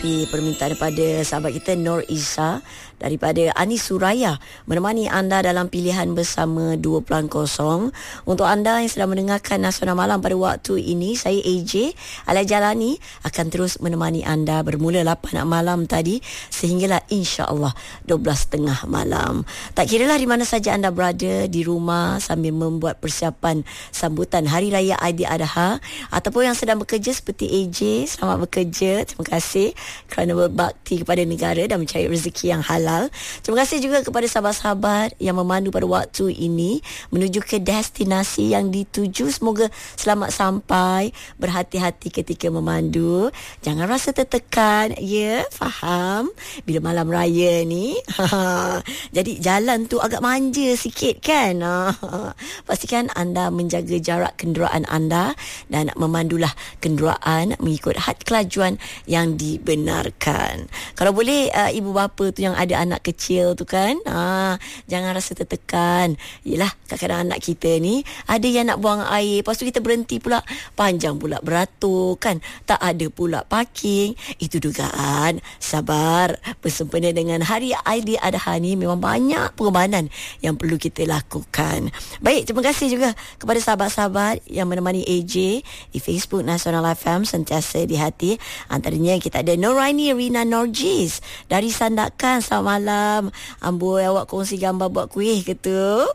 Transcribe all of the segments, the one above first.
permintaan daripada sahabat kita Nur Isa daripada Anis Suraya menemani anda dalam pilihan bersama 2.0. Untuk anda yang sedang mendengarkan Nasional Malam pada waktu ini, saya AJ Alai Jalani akan terus menemani anda bermula 8 malam tadi sehinggalah insya-Allah 12.30 malam. Tak kiralah di mana saja anda berada, di rumah sambil membuat persiapan sambutan Hari Raya Aidiladha ataupun yang sedang bekerja seperti AJ, selamat bekerja. Terima kasih kerana berbakti kepada negara dan mencari rezeki yang halal. Terima kasih juga kepada sahabat-sahabat yang memandu pada waktu ini menuju ke destinasi yang dituju. Semoga selamat sampai, berhati-hati ketika memandu, jangan rasa tertekan, ya, faham? Bila malam raya ni jadi jalan tu agak manja sikit kan. Pastikan anda menjaga jarak kenderaan anda dan memandulah kenderaan mengikut had kelajuan yang dibenarkan. Kalau boleh ibu bapa tu yang ada anak kecil tu kan, jangan rasa tertekan. Yelah, kadang-kadang anak kita ni ada yang nak buang air, lepas tu kita berhenti pula, panjang pula beratur kan, tak ada pula parking. Itu dugaan. Sabar, bersempena dengan Hari Aidiladha ni memang banyak pengorbanan yang perlu kita lakukan. Baik, terima kasih juga kepada sahabat-sahabat yang menemani AJ di Facebook Nasional FM sentiasa di hati. Antaranya kita ada Noraini Rina Norjis dari Sandakan. Selamat malam. Amboi, awak kongsi gambar buat kuih ke tu?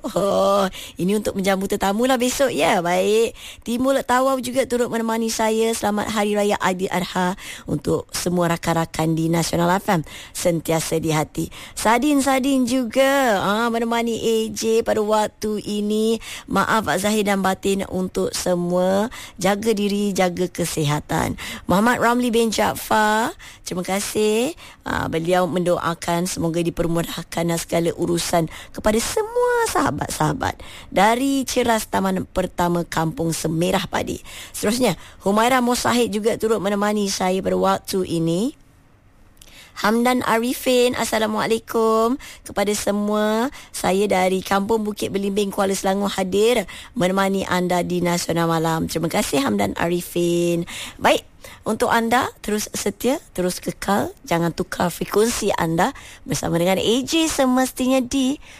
Ini untuk menjamu tetamu lah besok ya. Baik. Timur Tawau juga turut menemani saya. Selamat Hari Raya Aidiladha untuk semua rakan-rakan di Nasional FM sentiasa di hati. Sadin juga menemani AJ pada waktu ini. Maaf zahir dan batin untuk semua. Jaga diri, jaga kesihatan. Muhammad Ramli bin Jaafar, terima kasih. Beliau mendoakan semoga dipermudahkan segala urusan kepada semua sahabat-sahabat dari Ceras Taman Pertama Kampung Semerah Padi. Seterusnya, Humaira Mosahid juga turut menemani saya pada waktu ini. Hamdan Arifin, Assalamualaikum kepada semua. Saya dari Kampung Bukit Belimbing, Kuala Selangor hadir menemani anda di Nasional Malam. Terima kasih Hamdan Arifin. Baik, untuk anda terus setia, terus kekal, jangan tukar frekuensi anda bersama dengan AJ semestinya di